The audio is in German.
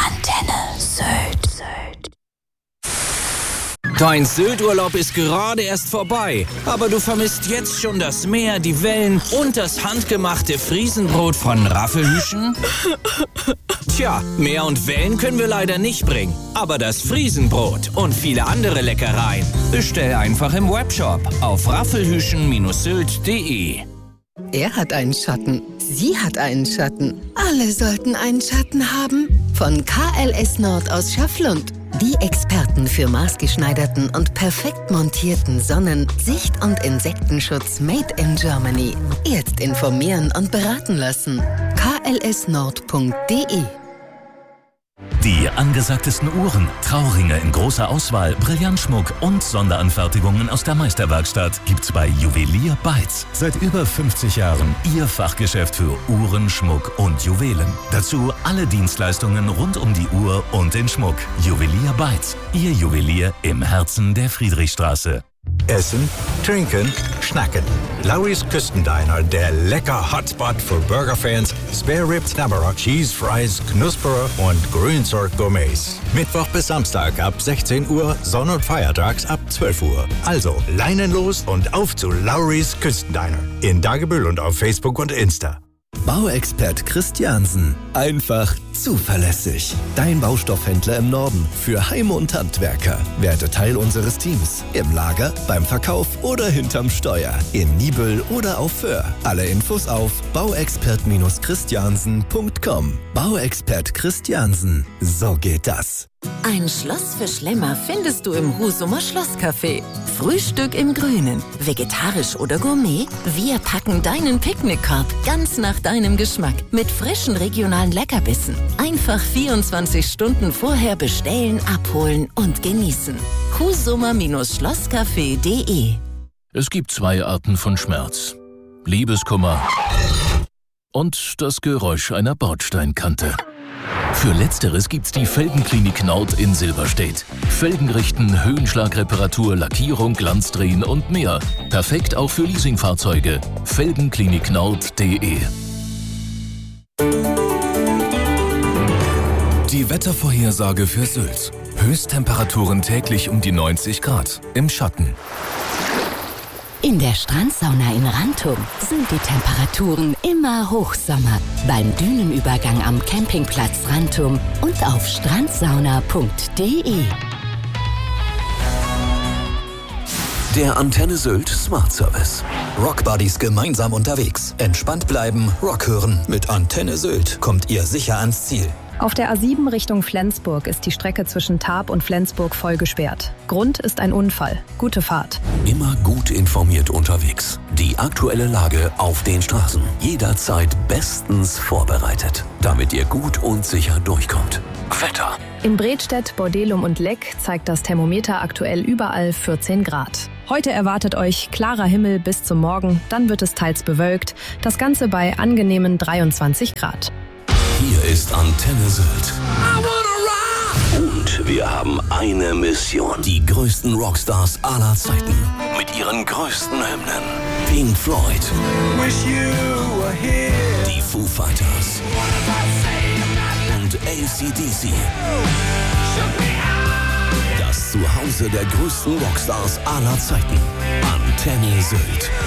Antenne Sylt. Dein Sylt-Urlaub ist gerade erst vorbei, aber du vermisst jetzt schon das Meer, die Wellen und das handgemachte Friesenbrot von Raffelhüschen? Tja, Meer und Wellen können wir leider nicht bringen, aber das Friesenbrot und viele andere Leckereien bestell einfach im Webshop auf raffelhüschen-sylt.de. Er hat einen Schatten, sie hat einen Schatten. Alle sollten einen Schatten haben. Von KLS Nord aus Schafflund. Die Experten für maßgeschneiderten und perfekt montierten Sonnen-, Sicht- und Insektenschutz made in Germany. Jetzt informieren und beraten lassen. klsnord.de. Die angesagtesten Uhren, Trauringe in großer Auswahl, Brillantschmuck und Sonderanfertigungen aus der Meisterwerkstatt gibt's bei Juwelier Beitz. Seit über 50 Jahren Ihr Fachgeschäft für Uhren, Schmuck und Juwelen. Dazu alle Dienstleistungen rund um die Uhr und den Schmuck. Juwelier Beitz, Ihr Juwelier im Herzen der Friedrichstraße. Essen, trinken, schnacken. Lowry's Küstendiner, der lecker Hotspot für Burgerfans, Spare Ribs, Tamara, Cheese Fries, Knusperer und Grünzeug Gourmets. Mittwoch bis Samstag ab 16 Uhr, Sonn- und Feiertags ab 12 Uhr. Also Leinen los und auf zu Lowry's Küstendiner. In Dagebüll und auf Facebook und Insta. Bauexpert Christiansen. Einfach zuverlässig. Dein Baustoffhändler im Norden für Heime und Handwerker. Werde Teil unseres Teams. Im Lager, beim Verkauf oder hinterm Steuer. In Nibel oder auf Föhr. Alle Infos auf bauexpert-christiansen.com. Bauexpert Christiansen. So geht das. Ein Schloss für Schlemmer findest du im Husumer Schlosscafé. Frühstück im Grünen, vegetarisch oder Gourmet? Wir packen deinen Picknickkorb ganz nach deinem Geschmack mit frischen regionalen Leckerbissen. Einfach 24 Stunden vorher bestellen, abholen und genießen. husumer-schlosscafé.de. Es gibt 2 Arten von Schmerz. Liebeskummer und das Geräusch einer Bordsteinkante. Für Letzteres gibt's die Felgenklinik Nord in Silberstedt. Felgen richten, Höhenschlagreparatur, Lackierung, Glanzdrehen und mehr. Perfekt auch für Leasingfahrzeuge. Felgenkliniknord.de. Die Wettervorhersage für Sylt. Höchsttemperaturen täglich um die 90 Grad. Im Schatten. In der Strandsauna in Rantum sind die Temperaturen immer Hochsommer. Beim Dünenübergang am Campingplatz Rantum und auf strandsauna.de. Der Antenne Sylt Smart Service. Rockbuddies gemeinsam unterwegs. Entspannt bleiben, Rock hören. Mit Antenne Sylt kommt ihr sicher ans Ziel. Auf der A7 Richtung Flensburg ist die Strecke zwischen Tarp und Flensburg voll gesperrt. Grund ist ein Unfall. Gute Fahrt. Immer gut informiert unterwegs. Die aktuelle Lage auf den Straßen. Jederzeit bestens vorbereitet, damit ihr gut und sicher durchkommt. Wetter. In Bredstedt, Bordelum und Leck zeigt das Thermometer aktuell überall 14 Grad. Heute erwartet euch klarer Himmel bis zum Morgen, dann wird es teils bewölkt. Das Ganze bei angenehmen 23 Grad. Hier ist Antenne Sylt. Und wir haben eine Mission. Die größten Rockstars aller Zeiten. Mit ihren größten Hymnen. Pink Floyd. Die Foo Fighters. Und AC/DC. Das Zuhause der größten Rockstars aller Zeiten. Antenne Sylt.